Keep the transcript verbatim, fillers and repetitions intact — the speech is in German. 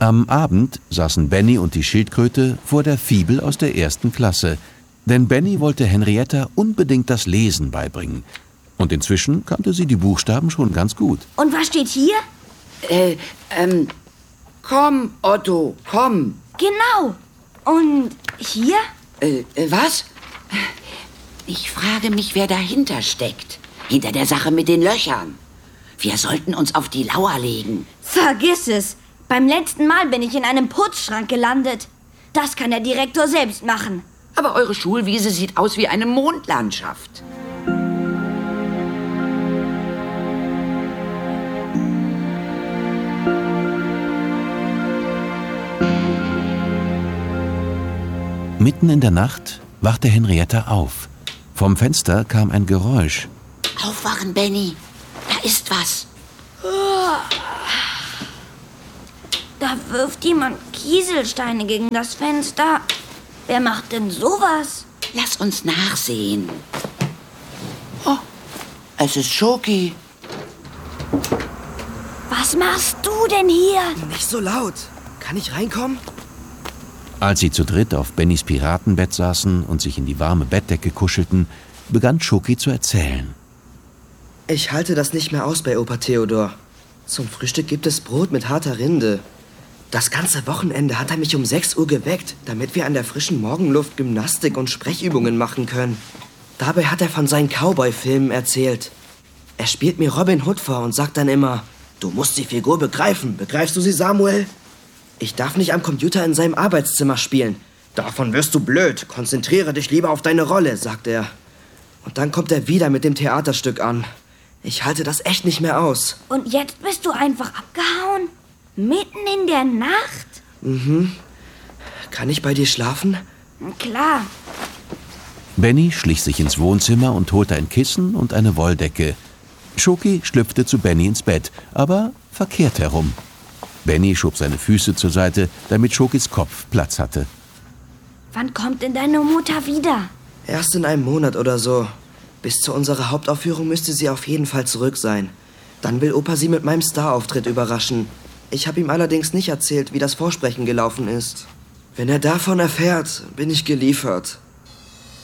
Am Abend saßen Benny und die Schildkröte vor der Fibel aus der ersten Klasse. Denn Benny wollte Henrietta unbedingt das Lesen beibringen. Und inzwischen kannte sie die Buchstaben schon ganz gut. Und was steht hier? Äh, ähm, komm, Otto, komm. Genau. Und hier? Äh, äh, was? Ich frage mich, wer dahinter steckt. Hinter der Sache mit den Löchern. Wir sollten uns auf die Lauer legen. Vergiss es. Beim letzten Mal bin ich in einem Putzschrank gelandet. Das kann der Direktor selbst machen. Aber eure Schulwiese sieht aus wie eine Mondlandschaft. Mitten in der Nacht wachte Henrietta auf. Vom Fenster kam ein Geräusch. Aufwachen, Benny. Da ist was. Da wirft jemand Kieselsteine gegen das Fenster. Wer macht denn sowas? Lass uns nachsehen. Oh, es ist Schoki. Was machst du denn hier? Nicht so laut. Kann ich reinkommen? Als sie zu dritt auf Bennys Piratenbett saßen und sich in die warme Bettdecke kuschelten, begann Schoki zu erzählen. Ich halte das nicht mehr aus bei Opa Theodor. Zum Frühstück gibt es Brot mit harter Rinde. Das ganze Wochenende hat er mich um sechs Uhr geweckt, damit wir an der frischen Morgenluft Gymnastik und Sprechübungen machen können. Dabei hat er von seinen Cowboy-Filmen erzählt. Er spielt mir Robin Hood vor und sagt dann immer, du musst die Figur begreifen. Begreifst du sie, Samuel? Ich darf nicht am Computer in seinem Arbeitszimmer spielen. Davon wirst du blöd. Konzentriere dich lieber auf deine Rolle, sagt er. Und dann kommt er wieder mit dem Theaterstück an. Ich halte das echt nicht mehr aus. Und jetzt bist du einfach abgehauen? Mitten in der Nacht? Mhm. Kann ich bei dir schlafen? Klar. Benny schlich sich ins Wohnzimmer und holte ein Kissen und eine Wolldecke. Schoki schlüpfte zu Benny ins Bett, aber verkehrt herum. Benny schob seine Füße zur Seite, damit Schokis Kopf Platz hatte. Wann kommt denn deine Mutter wieder? Erst in einem Monat oder so. Bis zu unserer Hauptaufführung müsste sie auf jeden Fall zurück sein. Dann will Opa sie mit meinem Star-Auftritt überraschen. Ich habe ihm allerdings nicht erzählt, wie das Vorsprechen gelaufen ist. Wenn er davon erfährt, bin ich geliefert.